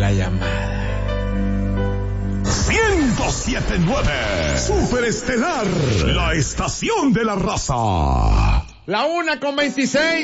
la llamada. 107.9 Superestelar, la estación de la raza. La 1:26.